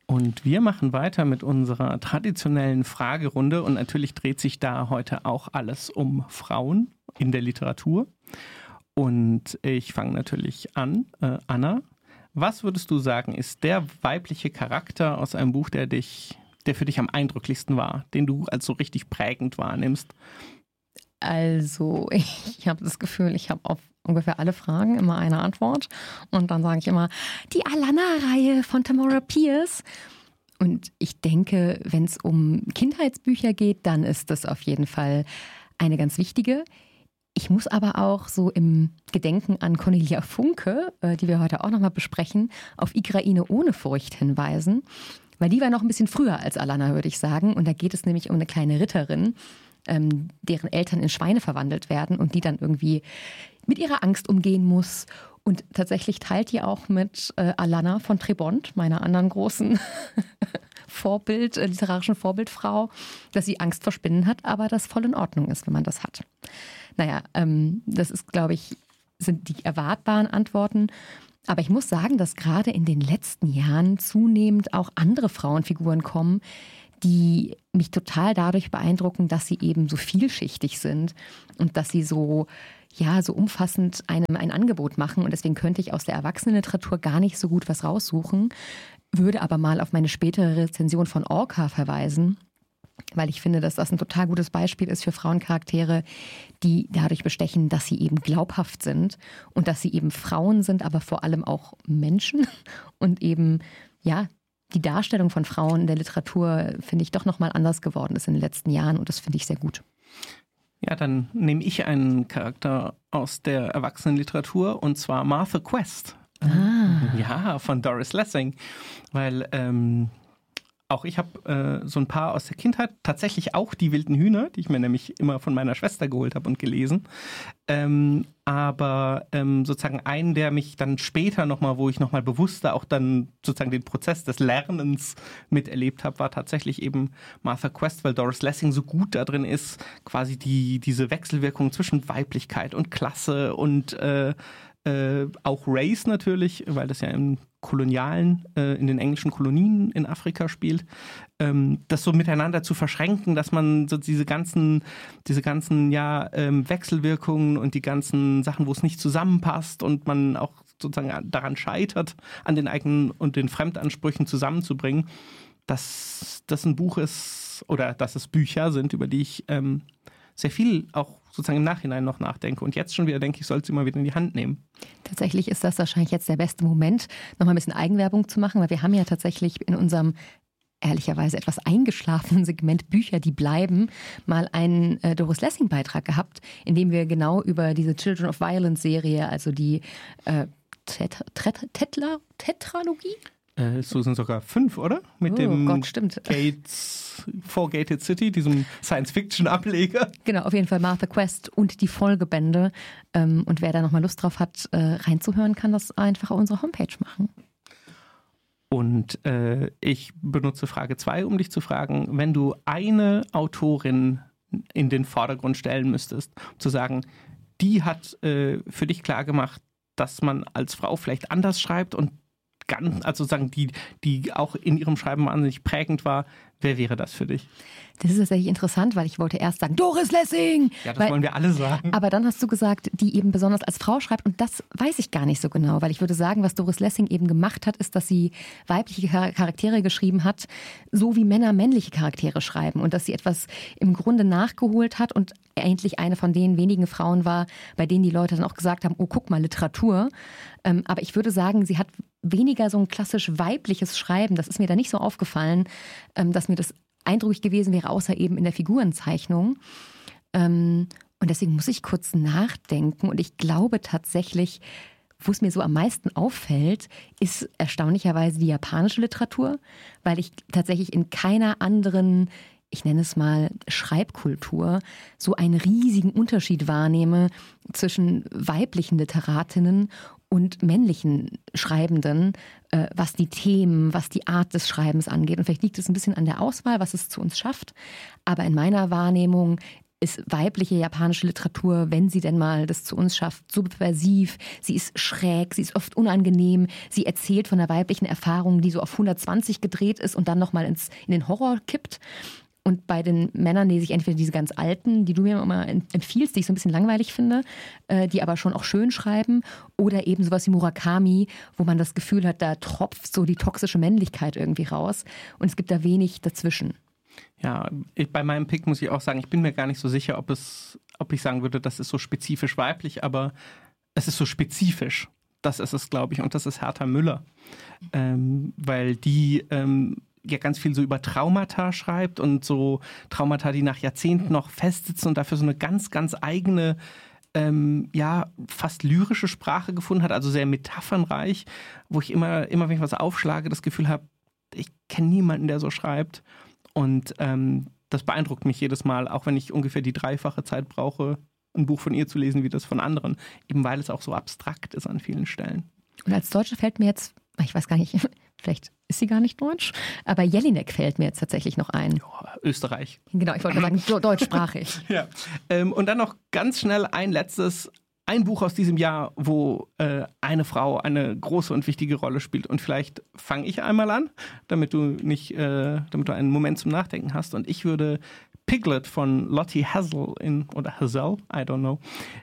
Und wir machen weiter mit unserer traditionellen Fragerunde und natürlich dreht sich da heute auch alles um Frauen in der Literatur. Und ich fange natürlich an. Anna, was würdest du sagen, ist der weibliche Charakter aus einem Buch, der für dich am eindrücklichsten war, den du als so richtig prägend wahrnimmst? Also, ich habe das Gefühl, ich habe auf ungefähr alle Fragen immer eine Antwort. Und dann sage ich immer, die Alanna-Reihe von Tamora Pierce. Und ich denke, wenn es um Kindheitsbücher geht, dann ist das auf jeden Fall eine ganz wichtige. Ich muss aber auch so im Gedenken an Cornelia Funke, die wir heute auch nochmal besprechen, auf Igraine ohne Furcht hinweisen. Weil die war noch ein bisschen früher als Alanna, würde ich sagen. Und da geht es nämlich um eine kleine Ritterin, deren Eltern in Schweine verwandelt werden und die dann irgendwie mit ihrer Angst umgehen muss. Und tatsächlich teilt die auch mit Alanna von Trebont, meiner anderen großen literarischen Vorbildfrau, dass sie Angst vor Spinnen hat, aber das voll in Ordnung ist, wenn man das hat. Naja, das ist, glaube ich, sind die erwartbaren Antworten. Aber ich muss sagen, dass gerade in den letzten Jahren zunehmend auch andere Frauenfiguren kommen, die mich total dadurch beeindrucken, dass sie eben so vielschichtig sind und dass sie so umfassend einem ein Angebot machen. Und deswegen könnte ich aus der Erwachsenenliteratur gar nicht so gut was raussuchen, würde aber mal auf meine spätere Rezension von Orca verweisen, weil ich finde, dass das ein total gutes Beispiel ist für Frauencharaktere, die dadurch bestechen, dass sie eben glaubhaft sind und dass sie eben Frauen sind, aber vor allem auch Menschen und eben, ja, die Darstellung von Frauen in der Literatur, finde ich, doch nochmal anders geworden ist in den letzten Jahren und das finde ich sehr gut. Ja, dann nehme ich einen Charakter aus der Erwachsenenliteratur und zwar Martha Quest. Ja, von Doris Lessing, weil auch ich habe so ein paar aus der Kindheit, tatsächlich auch die wilden Hühner, die ich mir nämlich immer von meiner Schwester geholt habe und gelesen. Aber sozusagen einen, der mich dann später nochmal, wo ich nochmal bewusster auch dann sozusagen den Prozess des Lernens miterlebt habe, war tatsächlich eben Martha Quest, weil Doris Lessing so gut da drin ist, quasi diese Wechselwirkung zwischen Weiblichkeit und Klasse und auch Race natürlich, weil das ja im Kolonialen, in den englischen Kolonien in Afrika spielt, das so miteinander zu verschränken, dass man so diese ganzen Wechselwirkungen und die ganzen Sachen, wo es nicht zusammenpasst und man auch sozusagen daran scheitert, an den eigenen und den Fremdansprüchen zusammenzubringen, dass das ein Buch ist oder dass es Bücher sind, über die ich sehr viel auch sozusagen im Nachhinein noch nachdenke. Und jetzt schon wieder denke ich, sollte sie mal wieder in die Hand nehmen. Tatsächlich ist das wahrscheinlich jetzt der beste Moment, nochmal ein bisschen Eigenwerbung zu machen, weil wir haben ja tatsächlich in unserem ehrlicherweise etwas eingeschlafenen Segment Bücher, die bleiben, mal einen Doris Lessing-Beitrag gehabt, in dem wir genau über diese Children of Violence-Serie, also die Tetralogie? So sind sogar 5, oder? Mit dem Gott, stimmt. Four Gated City, diesem Science-Fiction-Ableger. Genau, auf jeden Fall Martha Quest und die Folgebände. Und wer da nochmal Lust drauf hat, reinzuhören, kann das einfach auf unserer Homepage machen. Und ich benutze Frage 2, um dich zu fragen, wenn du eine Autorin in den Vordergrund stellen müsstest, um zu sagen, die hat für dich klar gemacht, dass man als Frau vielleicht anders schreibt und also sagen, die auch in ihrem Schreiben wahnsinnig prägend war. Wer wäre das für dich? Das ist tatsächlich interessant, weil ich wollte erst sagen, Doris Lessing! Ja, das wollen wir alle sagen. Aber dann hast du gesagt, die eben besonders als Frau schreibt und das weiß ich gar nicht so genau, weil ich würde sagen, was Doris Lessing eben gemacht hat, ist, dass sie weibliche Charaktere geschrieben hat, so wie Männer männliche Charaktere schreiben und dass sie etwas im Grunde nachgeholt hat und eigentlich eine von den wenigen Frauen war, bei denen die Leute dann auch gesagt haben, oh, guck mal, Literatur. Aber ich würde sagen, sie hat weniger so ein klassisch weibliches Schreiben, das ist mir da nicht so aufgefallen, dass mir das eindrücklich gewesen wäre, außer eben in der Figurenzeichnung. Und deswegen muss ich kurz nachdenken und ich glaube tatsächlich, wo es mir so am meisten auffällt, ist erstaunlicherweise die japanische Literatur, weil ich tatsächlich in keiner anderen, ich nenne es mal Schreibkultur, so einen riesigen Unterschied wahrnehme zwischen weiblichen Literatinnen und männlichen Schreibenden, was die Themen, was die Art des Schreibens angeht. Und vielleicht liegt es ein bisschen an der Auswahl, was es zu uns schafft. Aber in meiner Wahrnehmung ist weibliche japanische Literatur, wenn sie denn mal das zu uns schafft, subversiv, sie ist schräg, sie ist oft unangenehm, sie erzählt von einer weiblichen Erfahrung, die so auf 120 gedreht ist und dann nochmal in den Horror kippt. Und bei den Männern lese ich entweder diese ganz alten, die du mir immer empfiehlst, die ich so ein bisschen langweilig finde, die aber schon auch schön schreiben, oder eben sowas wie Murakami, wo man das Gefühl hat, da tropft so die toxische Männlichkeit irgendwie raus und es gibt da wenig dazwischen. Ja, bei meinem Pick muss ich auch sagen, ich bin mir gar nicht so sicher, ob ich sagen würde, das ist so spezifisch weiblich, aber es ist so spezifisch. Das ist es, glaube ich, und das ist Herta Müller, weil die ja ganz viel so über Traumata schreibt und so Traumata, die nach Jahrzehnten noch festsitzen und dafür so eine ganz, ganz eigene, ja, fast lyrische Sprache gefunden hat, also sehr metaphernreich, wo ich immer wenn ich was aufschlage, das Gefühl habe, ich kenne niemanden, der so schreibt. Und das beeindruckt mich jedes Mal, auch wenn ich ungefähr die 3-fache Zeit brauche, ein Buch von ihr zu lesen, wie das von anderen. Eben weil es auch so abstrakt ist an vielen Stellen. Und als Deutsche fällt mir jetzt, ich weiß gar nicht, vielleicht ist sie gar nicht deutsch, aber Jelinek fällt mir jetzt tatsächlich noch ein. Ja, Österreich. Genau, ich wollte sagen, deutschsprachig. Ja. Und dann noch ganz schnell ein Buch aus diesem Jahr, wo eine Frau eine große und wichtige Rolle spielt. Und vielleicht fange ich einmal an, damit du einen Moment zum Nachdenken hast. Und ich würde Piglet von Lottie Hazel oder Hazel, I don't know,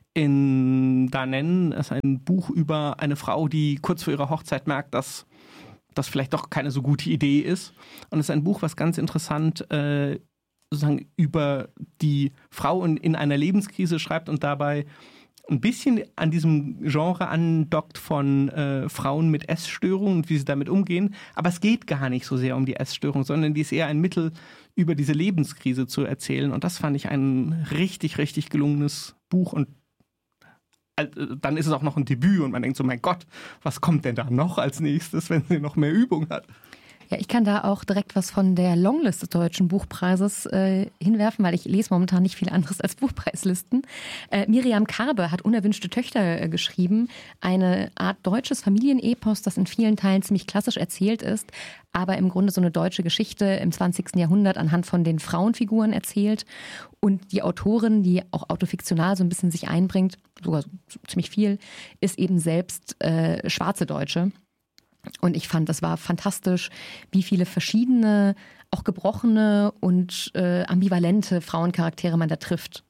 da nennen. Es ist ein Buch über eine Frau, die kurz vor ihrer Hochzeit merkt, dass das vielleicht doch keine so gute Idee ist. Und es ist ein Buch, was ganz interessant sozusagen über die Frau in einer Lebenskrise schreibt und dabei ein bisschen an diesem Genre andockt von Frauen mit Essstörungen und wie sie damit umgehen. Aber es geht gar nicht so sehr um die Essstörung, sondern die ist eher ein Mittel, über diese Lebenskrise zu erzählen. Und das fand ich ein richtig, richtig gelungenes Buch. Und dann ist es auch noch ein Debüt und man denkt so, mein Gott, was kommt denn da noch als nächstes, wenn sie noch mehr Übung hat? Ja, ich kann da auch direkt was von der Longlist des Deutschen Buchpreises hinwerfen, weil ich lese momentan nicht viel anderes als Buchpreislisten. Miriam Karbe hat Unerwünschte Töchter geschrieben, eine Art deutsches Familienepos, das in vielen Teilen ziemlich klassisch erzählt ist, aber im Grunde so eine deutsche Geschichte im 20. Jahrhundert anhand von den Frauenfiguren erzählt. Und die Autorin, die auch autofiktional so ein bisschen sich einbringt, sogar so ziemlich viel, ist eben selbst schwarze Deutsche. Und ich fand, das war fantastisch, wie viele verschiedene, auch gebrochene und ambivalente Frauencharaktere man da trifft.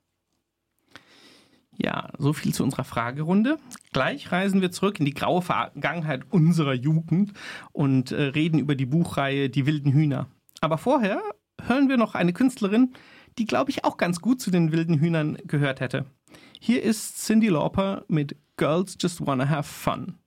Ja, so viel zu unserer Fragerunde. Gleich reisen wir zurück in die graue Vergangenheit unserer Jugend und reden über die Buchreihe Die wilden Hühner. Aber vorher hören wir noch eine Künstlerin, die, glaube ich, auch ganz gut zu den wilden Hühnern gehört hätte. Hier ist Cyndi Lauper mit Girls Just Wanna Have Fun.